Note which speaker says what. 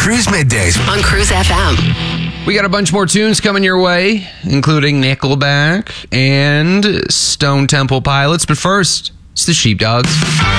Speaker 1: Cruise Middays
Speaker 2: on Cruise FM.
Speaker 3: We got a bunch more tunes coming your way, including Nickelback and Stone Temple Pilots. But first, it's the Sheepdogs.